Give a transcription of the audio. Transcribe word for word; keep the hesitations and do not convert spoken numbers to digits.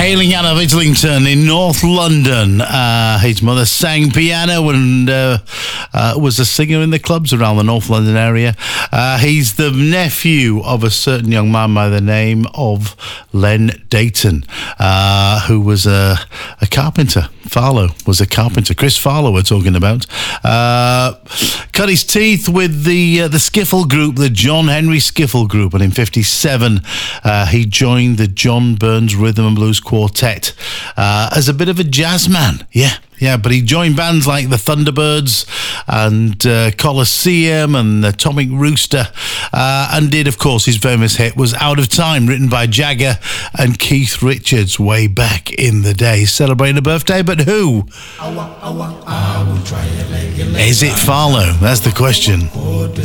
Hailing out of Islington in North London. Uh, his mother sang piano and uh, uh, was a singer in the clubs around the North London area. Uh, he's the nephew of a certain young man by the name of Len Deighton, uh, who was a, a carpenter. Farlow was a carpenter. Chris Farlow we're talking about. Uh, cut his teeth with the uh, the Skiffle Group, the John Henry Skiffle Group, and in fifty-seven uh, he joined the John Burns Rhythm and Blues Quartet uh, as a bit of a jazz man. Yeah. Yeah, but he joined bands like the Thunderbirds and uh, Colosseum and the Atomic Rooster, uh, and did, of course, his famous hit was Out of Time, written by Jagger and Keith Richards way back in the day. Celebrating a birthday, but who? Is it Farlow? That's the question.